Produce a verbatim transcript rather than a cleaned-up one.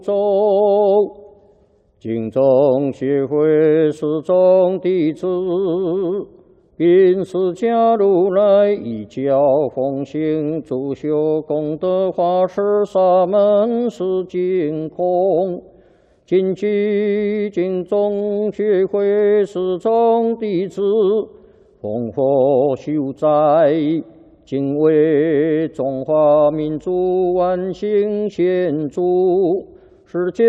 州敬宗协会始终弟子，并释迦如来一教奉行，主修功德法师沙门是净空。谨记敬宗协会始终弟子，奉佛修斋，敬为中华民族万幸献主，世界